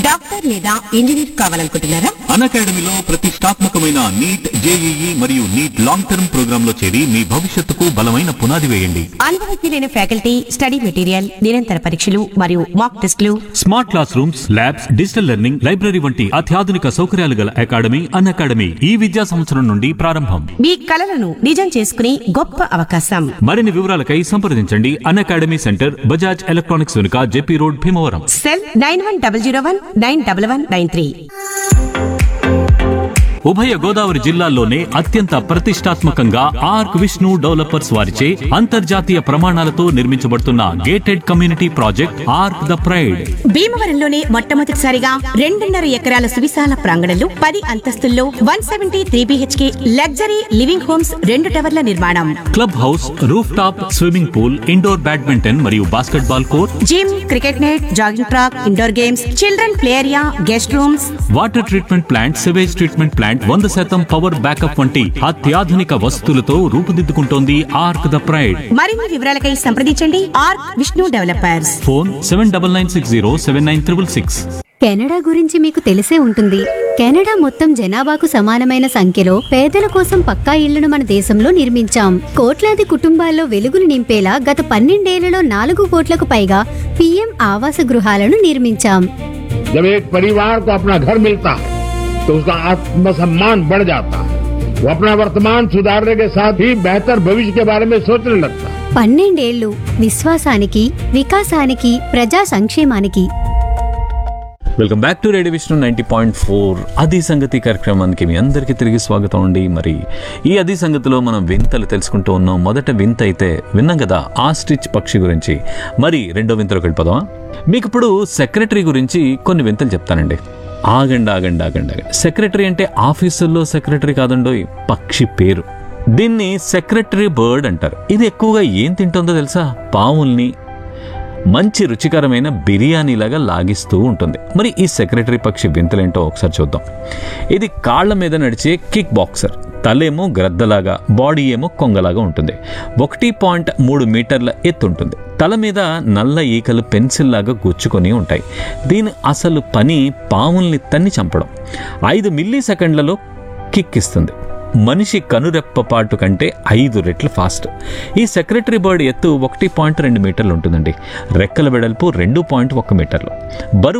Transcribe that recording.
Doctor లేదా engineer కావాలనుకుంటున్నారా? అకాడమీలో ప్రతిష్టాత్మకమైన నీట్, జేఈఈ మరియు నీట్ లాంగ్ టర్మ్ ప్రోగ్రామ్ లో చేరి మీ భవిష్యత్తుకు బలమైన పునాది వేయండి. అనుభవజ్ఞులైన ఫ్యాకల్టీ, స్టడీ మెటీరియల్, నిరంతర పరీక్షలు మరియు మాక్ టెస్టులు, smart class rooms, labs, digital learning, library వంటి అత్యాధునిక సౌకర్యాలు గల అకాడమీ అకాడమీ ఈ విద్యా సంవత్సరం నుండి ప్రారంభం. మీ కలలను నిజం చేసుకునే గొప్ప అవకాశం. మరిన్ని వివరాలకై సంప్రదించండి అకాడమీ సెంటర్, బజాజ్ ఎలక్ట్రానిక్స్ వెనుక, జెపీ రోడ్, భీమవరం. సెల్ 9100191193. ఉభయ గోదావరి జిల్లాల్లోనే అత్యంత ప్రతిష్టాత్మకంగా ఆర్క్ విష్ణు డెవలపర్స్ వారిచే అంతర్జాతీయ ప్రమాణాలతో నిర్మించబడుతున్న gated community project arc the pride. భీమవరంలోనే మొట్టమొదటిసారిగా 2.5 ఎకరాల సువిశాల ప్రాంగణంలో 10 అంతస్తుల్లో 173 BHK లగ్జరీ లివింగ్ హోమ్స్, 2 టవర్ల నిర్మాణం. Club house, roof top swimming pool, indoor badminton మరియు basketball court, gym, cricket net, jogging track, indoor games, children play area, guest rooms, water treatment plant, sewage treatment plant, 100% power backup వంటి అత్యాధునిక వసతులతో రూపుదిద్దుకుంటోంది arc the pride. మరిన్ని వివరాలకై సంప్రదించండి arc Vishnu developers. Phone 7996079666. Canada గురించి మీకు తెలిసే ఉంటుంది. కెనడా మొత్తం జనాభాకు సమానమైన సంఖ్యలో పేదల కోసం పక్కా ఇళ్లను మన దేశంలో నిర్మించాం. కోట్లాది కుటుంబాల్లో వెలుగులు నింపేలా గత 12 ఏళ్లలో 4 కోట్లకు పైగా పీఎం ఆవాస గృహాలను నిర్మించాం. जब एक परिवार को अपना घर मिलता है तो उसका आत्मसम्मान बढ़ जाता है. वो अपना वर्तमान सुधारने के साथ ही बेहतर भविष्य के बारे में सोचने लगता है. 12 ఏళ్లు విశ్వాసానికి, వికాసానికి, ప్రజా సంక్షేమానికి. Welcome back to radio Vishnu 90.4 అది సంగతి కార్యక్రమానికి మీ అందరికీ తిరిగి స్వాగతం అండి. మరి ఈ అది సంగతిలో మనం వింతలు తెలుసుకుంటూ ఉన్నాం. మొదట వింత అయితే విన్నాం కదా, ఆస్ట్రిచ్ పక్షి గురించి. మరి రెండో వింతలోకి వెళ్ళిపోదామా? మీకు ఇప్పుడు సెక్రటరీ గురించి కొన్ని వింతలు చెప్తానండి. ఆగండి. సెక్రటరీ అంటే ఆఫీసుల్లో సెక్రటరీ కాదండోయ్, పక్షి పేరు. దీన్ని సెక్రటరీ బర్డ్ అంటారు. ఇది ఎక్కువగా ఏం తింటుందో తెలుసా? పాముల్ని మంచి రుచికరమైన బిర్యానీలాగా లాగిస్తూ ఉంటుంది. మరి ఈ సెక్రటరీ పక్షి వింతలేంటో ఒకసారి చూద్దాం. ఇది కాళ్ల మీద నడిచే కిక్ బాక్సర్. తలేమో గ్రద్దలాగా, బాడీ ఏమో కొంగలాగా ఉంటుంది. 1.3 మీటర్ల ఎత్తు ఉంటుంది. తల మీద నల్ల ఈకలు పెన్సిల్ లాగా గుచ్చుకొని ఉంటాయి. దీని అసలు పని పాముల్ని తన్ని చంపడం. 5 మిల్లీ సెకండ్లలో కిక్ ఇస్తుంది. మనిషి కనురెప్పపాటు కంటే 5 రెట్లు ఫాస్ట్. ఈ సెక్రటరీ బర్డ్ ఎత్తు 1.2 మీటర్లు ఉంటుందండి. రెక్కల వెడల్పు 2.1 మీటర్లు. బరువు